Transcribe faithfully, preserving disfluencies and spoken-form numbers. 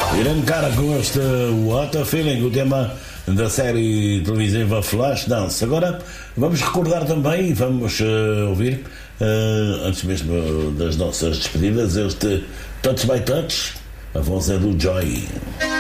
Irene Cara com este What a Feeling, o tema da série televisiva Flashdance. Agora vamos recordar também e vamos uh, ouvir, uh, antes mesmo das nossas despedidas, este Touch by Touch. A voz é do Joy.